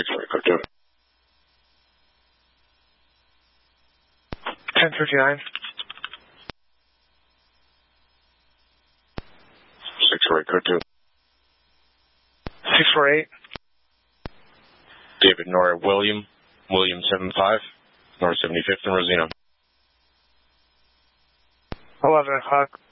648, code 2. 1059. 648, code 2. 648. David Nora William 75, North 75th and Rosino. 11 o'clock.